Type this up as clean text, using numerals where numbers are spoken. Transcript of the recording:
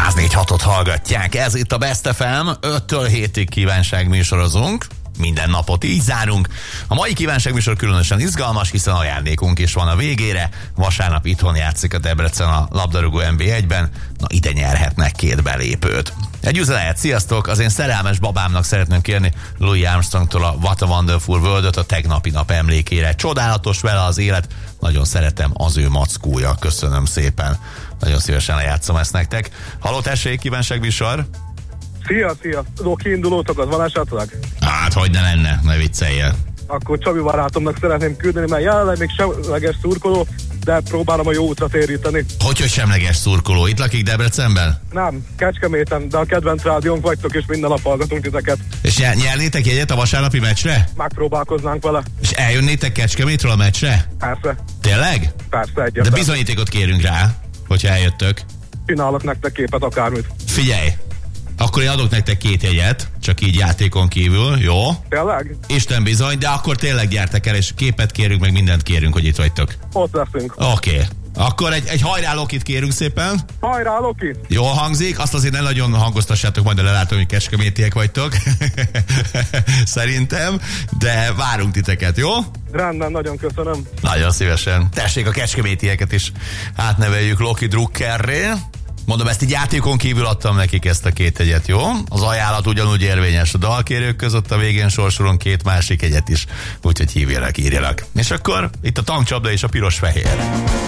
104.6-ot hallgatják. Ez itt a Best FM, 5-től 7-ig kívánságműsorozunk. Minden napot így zárunk. A mai kívánságműsor különösen izgalmas, hiszen ajándékunk is van a végére. Vasárnap itthon játszik a Debrecen a labdarúgó NB1-ben. Na, ide nyerhetnek 2 belépőt. Egy üzenet, sziasztok! Az én szerelmes babámnak szeretném kérni Louis Armstrongtól a What a Wonderful World-ot a tegnapi nap emlékére. Csodálatos vele az élet, nagyon szeretem, az ő mackója. Köszönöm szépen. Nagyon szívesen lejátszom ezt nektek. Halló, tessék, kívánságműsor! Szia! Kiindulótokat van esetleg? Hát, hogy ne lenne, ne vicceljél. Akkor Csabi barátomnak szeretném küldeni, mert jelenleg még semleges szurkoló, de próbálom a jó útra téríteni. Hogy semleges szurkoló? Itt lakik Debrecenben? Nem, Kecskeméten, de a kedvenc rádiónk vagytok, és minden nap hallgatunk titeket. És nyernétek jegyet a vasárnapi meccsre? Megpróbálkoznánk vele. És eljönnétek Kecskemétről a meccsre? Persze. Tényleg? Persze, egyetlen. De bizonyítékot kérünk rá, hogyha eljöttök. Csinálok nektek képet, akármit. Figyelj! Akkor én adok nektek 2 jegyet, csak így játékon kívül, jó? Tényleg? Isten bizony, de akkor tényleg gyertek el, és képet kérünk, meg mindent kérünk, hogy itt vagytok. Ott leszünk. Oké. Akkor egy hajrá Lokit kérünk szépen. Hajrá Loki! Jól hangzik, azt azért ne nagyon hangoztassátok, majd lelátom, hogy kecskemétiek vagytok. Szerintem, de várunk titeket, jó? Rendben, nagyon köszönöm. Nagyon szívesen. Tessék, a kecskemétieket is átneveljük Loki Druckerré. Mondom, ezt így játékon kívül adtam nekik ezt a 2 jegyet, jó? Az ajánlat ugyanúgy érvényes a dalkérők között, a végén sorsolunk 2 másik jegyet is. Úgyhogy hívjanak, írjanak. És akkor itt a tankcsapda és a piros-fehér.